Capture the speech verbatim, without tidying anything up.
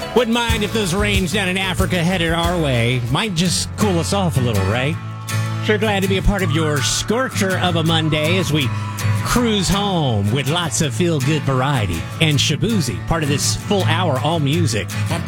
Wouldn't mind if those rains down in Africa headed our way. Might just cool us off a little, right? Sure glad to be a part of your scorcher of a Monday as we cruise home with lots of feel-good variety. And Shabuzi, part of this full hour, all music.